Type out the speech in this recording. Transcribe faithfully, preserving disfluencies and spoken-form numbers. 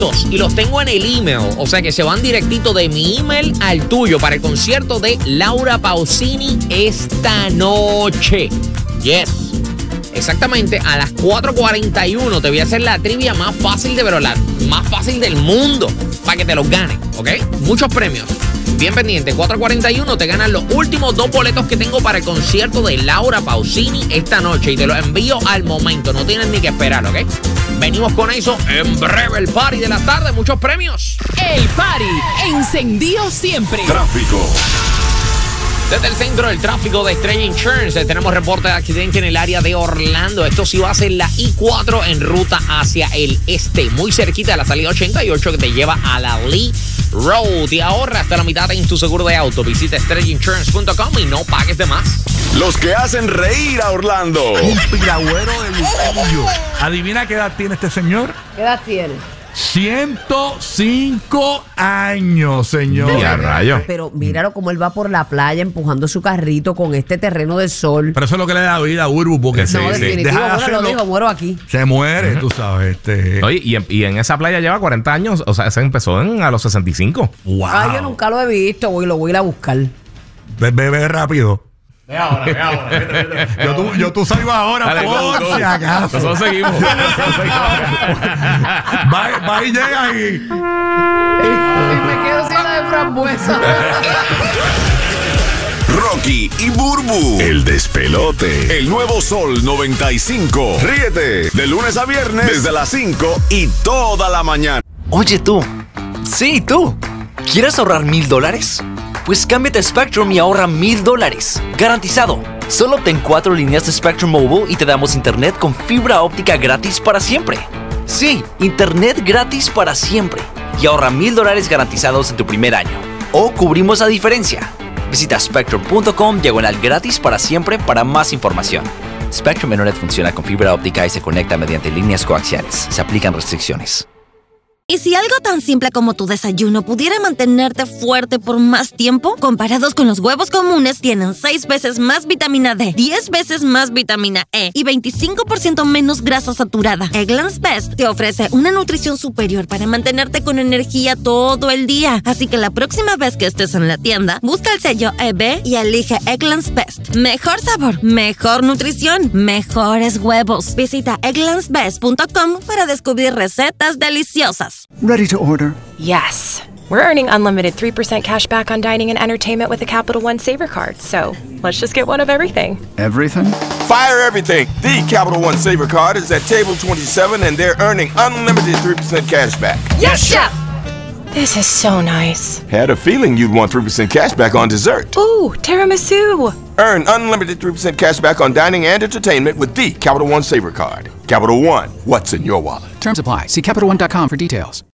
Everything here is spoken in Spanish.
y los tengo en el email, o sea que se van directito de mi email al tuyo para el concierto de Laura Pausini esta noche. Yes. Exactamente, a las cuatro cuarenta y uno te voy a hacer la trivia más fácil de, pero la más fácil del mundo para que te los ganes, ¿ok? Muchos premios. Bien pendiente, cuatro cuarenta y uno te ganan los últimos dos boletos que tengo para el concierto de Laura Pausini esta noche y te los envío al momento, no tienes ni que esperar, ¿ok? Venimos con eso en breve, el party de la tarde, muchos premios. El party encendido siempre. Tráfico. Desde el centro del tráfico de Estrella Insurance tenemos reporte de accidente en el área de Orlando. Esto sí va a ser la I cuatro en ruta hacia el este, muy cerquita de la salida ochenta y ocho que te lleva a la Lee Road. Y ahorra hasta la mitad en tu seguro de auto. Visita estrella insurance punto com y no pagues de más. Los que hacen reír a Orlando. Un piragüero de Luquillo. Adivina qué edad tiene este señor. ¿Qué edad tiene? ciento cinco años, señor. Y a rayo. Pero míralo como él va por la playa empujando su carrito con este terreno del sol. Pero eso es lo que le da vida a Urbu, porque No, se, definitivo, deja de bueno, lo hacerlo, dijo, muero aquí. se muere, tú sabes. Este. Oye, y, en, y en esa playa lleva cuarenta años. O sea, se empezó en, a los sesenta y cinco. Wow. Ay, yo nunca lo he visto, voy, lo voy a ir a buscar. Ve, ve, ve rápido. Ve ahora, ve ahora. Vete, vete, vete. Yo tú, yo tú salgo ahora, Dale, por nosotros- si acaso. Nosotros seguimos. Nosotros seguimos. Va, va y llega ahí. Me quedo sin la de frambuesa. Rocky y Burbu. El despelote. El nuevo Sol noventa y cinco. Ríete de lunes a viernes desde las cinco y toda la mañana. Oye tú, sí tú, ¿quieres ahorrar mil dólares? Pues cámbiate a Spectrum y ahorra mil dólares, garantizado. Solo obtén cuatro líneas de Spectrum Mobile y te damos internet con fibra óptica gratis para siempre. Sí, internet gratis para siempre. Y ahorra mil dólares garantizados en tu primer año. O cubrimos la diferencia. Visita spectrum punto com diagonal gratis para siempre para más información. Spectrum Internet funciona con fibra óptica y se conecta mediante líneas coaxiales. Se aplican restricciones. ¿Y si algo tan simple como tu desayuno pudiera mantenerte fuerte por más tiempo? Comparados con los huevos comunes, tienen seis veces más vitamina D, diez veces más vitamina E y veinticinco por ciento menos grasa saturada. Eggland's Best te ofrece una nutrición superior para mantenerte con energía todo el día. Así que la próxima vez que estés en la tienda, busca el sello E B y elige Eggland's Best. Mejor sabor, mejor nutrición, mejores huevos. Visita egglands best punto com para descubrir recetas deliciosas. Ready to order. Yes. We're earning unlimited three percent cash back on dining and entertainment with the Capital One Saver Card, so let's just get one of everything. Everything? Fire everything. The Capital One Saver Card is at table twenty-seven and they're earning unlimited three percent cash back. Yes, Chef! This is so nice. Had a feeling you'd want three percent cash back on dessert. Ooh, tiramisu! Earn unlimited three percent cash back on dining and entertainment with the Capital One Saver Card. Capital One, what's in your wallet? Terms apply. See Capital One dot com for details.